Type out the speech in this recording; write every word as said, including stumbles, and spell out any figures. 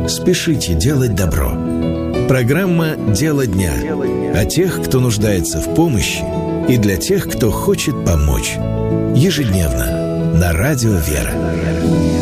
Спешите делать добро. Программа «Дело дня» о тех, кто нуждается в помощи, и для тех, кто хочет помочь. Ежедневно на радио «Вера».